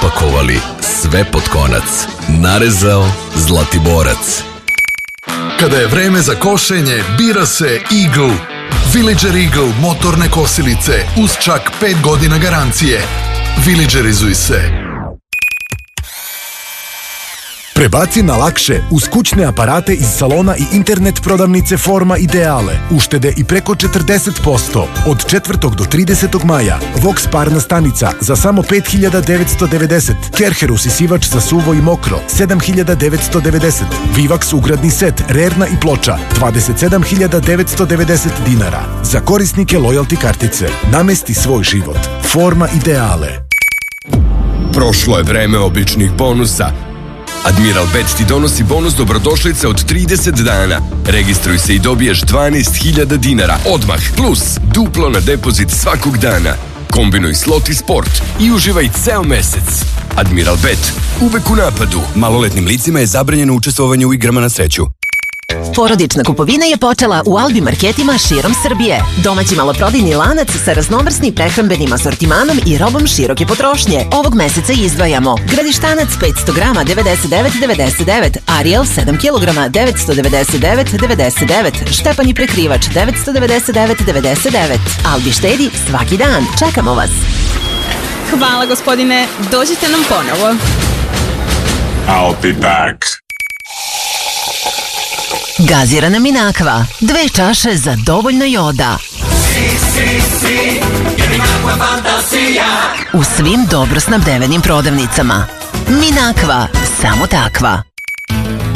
ispakovali sve pod konac. Narezao Zlatiborac. Kada je vreme za košenje, bira se Eagle. Villager Eagle motorne kosilice uz čak 5 godina garancije. Villagerizuj se. Prebaci na lakše uz kućne aparate iz salona i internet prodavnice Forma Ideale. Uštede i preko 40%. Od 4. do 30. maja. Vox parna stanica za samo 5.990. Kercher usisivač za suvo i mokro 7.990. Vivax ugradni set, rerna i ploča 27.990 dinara. Za korisnike loyalty kartice. Namesti svoj život. Forma Ideale. Prošlo je vreme običnih bonusa. Admiral Bet ti donosi bonus dobrodošlice od 30 dana. Registruj se i dobiješ 12.000 dinara odmah, plus duplo na depozit svakog dana. Kombinuj slot i sport i uživaj ceo mesec. Admiral Bet, uvek u napadu. Maloletnim licima je zabranjeno učestvovanje u igrama na sreću. Porodična kupovina je počela u Albi marketima širom Srbije. Domaći maloprodajni lanac sa raznovrsnim prehrambenim asortimanom i robom široke potrošnje. Ovog meseca izdvajamo Gradištanac 500 grama 99,99, Ariel 7 kilograma 999,99, Štepanji prekrivač 999,99. Albi štedi svaki dan. Čekamo vas. Hvala gospodine, dođite nam ponovo. I'll be back. Gazirana Minakva. 2 čaše za dovoljno joda. U svim dobro snabdevenim prodavnicama. Minakva, samo takva.